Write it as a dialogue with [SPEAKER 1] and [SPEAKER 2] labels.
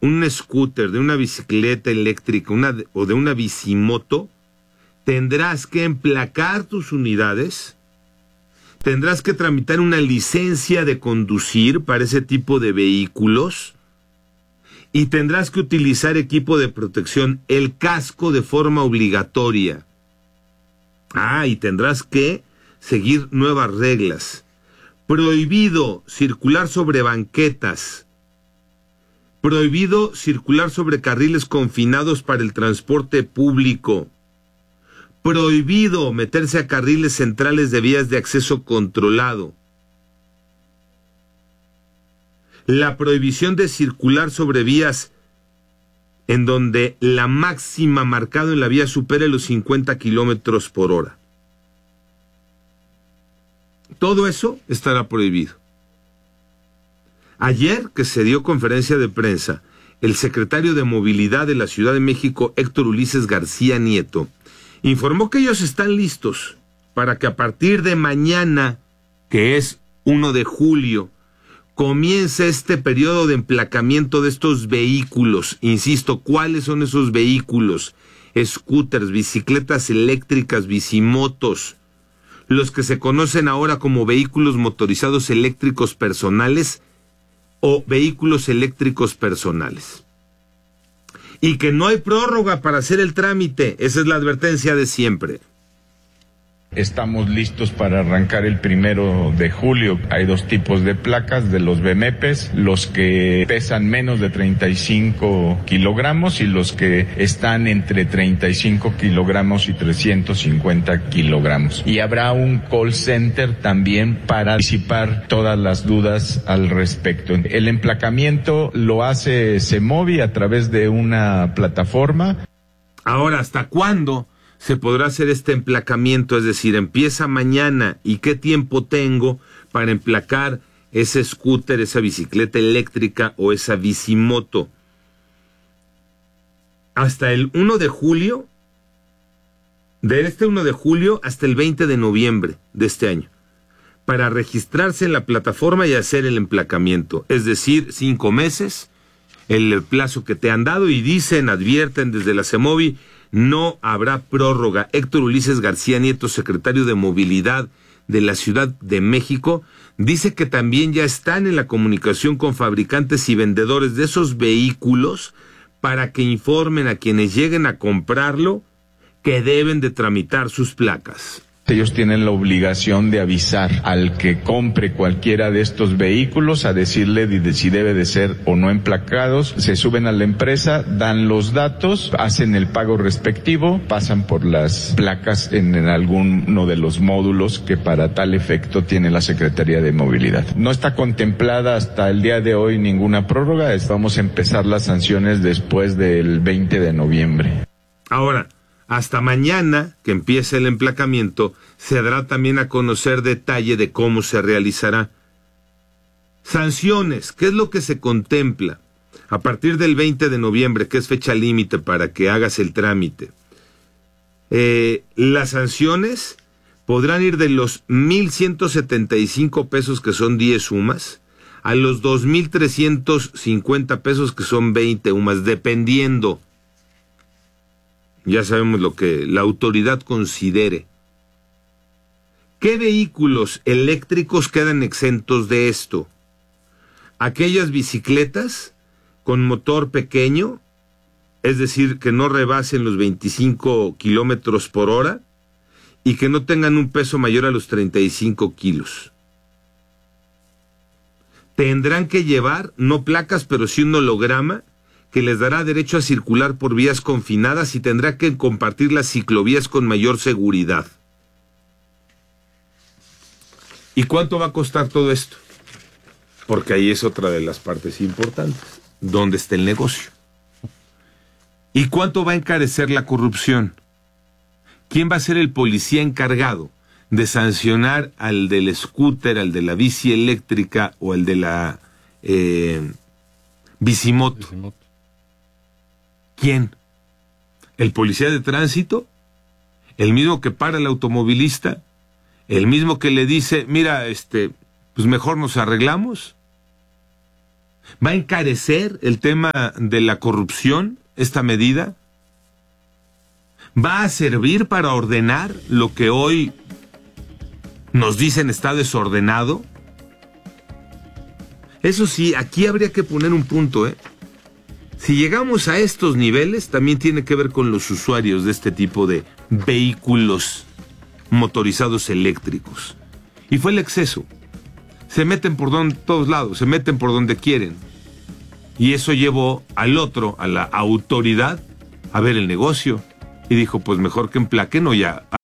[SPEAKER 1] un scooter, de una bicicleta eléctrica o de una bicimoto, tendrás que emplacar tus unidades, tendrás que tramitar una licencia de conducir para ese tipo de vehículos y tendrás que utilizar equipo de protección, el casco de forma obligatoria. Y tendrás que seguir nuevas reglas. Prohibido circular sobre banquetas. Prohibido circular sobre carriles confinados para el transporte público. Prohibido meterse a carriles centrales de vías de acceso controlado. La prohibición de circular sobre vías en donde la máxima marcada en la vía supere los 50 kilómetros por hora. Todo eso estará prohibido. Ayer que se dio conferencia de prensa, el secretario de Movilidad de la Ciudad de México, Héctor Ulises García Nieto, informó que ellos están listos para que a partir de mañana, que es 1 de julio, comience este periodo de emplacamiento de estos vehículos. Insisto, ¿cuáles son esos vehículos? Scooters, bicicletas eléctricas, bicimotos, los que se conocen ahora como vehículos motorizados eléctricos personales o vehículos eléctricos personales. Y que no hay prórroga para hacer el trámite, esa es la advertencia de siempre.
[SPEAKER 2] Estamos listos para arrancar el 1 de julio. Hay dos tipos de placas de los BMPs, los que pesan menos de 35 kilogramos y los que están entre 35 kilogramos y 350 kilogramos. Y habrá un call center también para disipar todas las dudas al respecto. El emplacamiento lo hace Semovi a través de una plataforma.
[SPEAKER 1] Ahora, ¿hasta cuándo se podrá hacer este emplacamiento? Es decir, empieza mañana, ¿y qué tiempo tengo para emplacar ese scooter, esa bicicleta eléctrica o esa bicimoto? Hasta el 1 de julio, de este 1 de julio hasta el 20 de noviembre de este año, para registrarse en la plataforma y hacer el emplacamiento. Es decir, 5 meses, el plazo que te han dado, y dicen, advierten desde la Semovi, no habrá prórroga. Héctor Ulises García Nieto, secretario de Movilidad de la Ciudad de México, dice que también ya están en la comunicación con fabricantes y vendedores de esos vehículos para que informen a quienes lleguen a comprarlo que deben de tramitar sus placas.
[SPEAKER 2] Ellos tienen la obligación de avisar al que compre cualquiera de estos vehículos, a decirle si debe de ser o no emplacados. Se suben a la empresa, dan los datos, hacen el pago respectivo, pasan por las placas en alguno de los módulos que para tal efecto tiene la Secretaría de Movilidad. No está contemplada hasta el día de hoy ninguna prórroga. Vamos a empezar las sanciones después del 20 de noviembre.
[SPEAKER 1] Ahora, hasta mañana, que empiece el emplacamiento, se dará también a conocer detalle de cómo se realizará. Sanciones, ¿qué es lo que se contempla? A partir del 20 de noviembre, que es fecha límite para que hagas el trámite. Las sanciones podrán ir de los 1,175 pesos, que son 10 UMAS, a los 2,350 pesos, que son 20 UMAS, dependiendo. Ya sabemos lo que la autoridad considere. ¿Qué vehículos eléctricos quedan exentos de esto? Aquellas bicicletas con motor pequeño, es decir, que no rebasen los 25 kilómetros por hora y que no tengan un peso mayor a los 35 kilos. Tendrán que llevar, no placas, pero sí un holograma que les dará derecho a circular por vías confinadas y tendrá que compartir las ciclovías con mayor seguridad. ¿Y cuánto va a costar todo esto? Porque ahí es otra de las partes importantes. ¿Dónde está el negocio? ¿Y cuánto va a encarecer la corrupción? ¿Quién va a ser el policía encargado de sancionar al del scooter, al de la bici eléctrica o al de la bicimoto? ¿Quién? ¿El policía de tránsito? ¿El mismo que para el automovilista? ¿El mismo que le dice, mira, pues mejor nos arreglamos? ¿Va a encarecer el tema de la corrupción esta medida? ¿Va a servir para ordenar lo que hoy nos dicen está desordenado? Eso sí, aquí habría que poner un punto, ¿eh? Si llegamos a estos niveles, también tiene que ver con los usuarios de este tipo de vehículos motorizados eléctricos. Y fue el exceso. Se meten por todos lados, se meten por donde quieren. Y eso llevó al otro, a la autoridad, a ver el negocio. Y dijo, pues mejor que emplaquen o ya